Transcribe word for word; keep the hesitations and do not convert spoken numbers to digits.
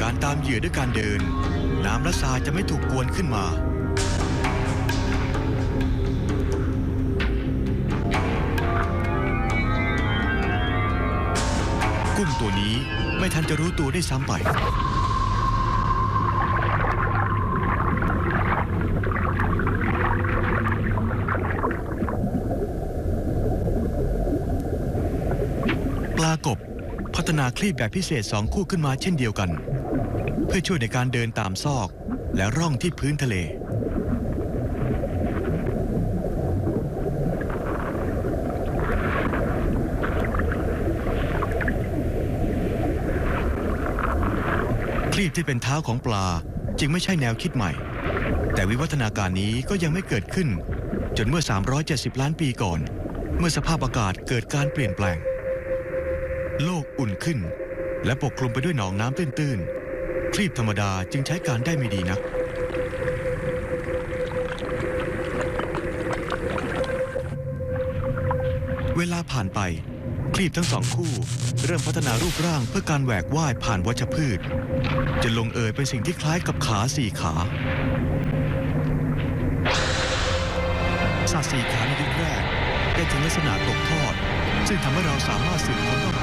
การตามเหยื่อด้วยการเดินน้ำและทรายจะไม่ถูกกวนขึ้นมากุ้งตัวนี้ไม่ทันจะรู้ตัวได้ซ้ำไปปลากบพัฒนาคลีบแบบพิเศษสองคู่ขึ้นมาเช่นเดียวกันเพื่อช่วยในการเดินตามซอกและร่องที่พื้นทะเลคลีบที่เป็นเท้าของปลาจึงไม่ใช่แนวคิดใหม่แต่วิวัฒนาการนี้ก็ยังไม่เกิดขึ้นจนเมื่อสามร้อยเจ็ดสิบล้านปีก่อนเมื่อสภาพอากาศเกิดการเปลี่ยนแปลงโลกอุ่นขึ้นและปกคลุมไปด้วยหนองน้ำตื้นๆคลีบธรรมดาจึงใช้การได้ไม่ดีนักเวลาผ่านไปคลีบทั้งสองคู่เริ่มพัฒนารูปร่างเพื่อการแหวกว่ายผ่านวัชพืชจนลงเอยเป็นสิ่งที่คล้ายกับขาสี่ขาสัตว์สี่ขาในยุคแรกได้ถึงลักษณะตกทอดซึ่งทำให้เราสามารถสืบค้นว่า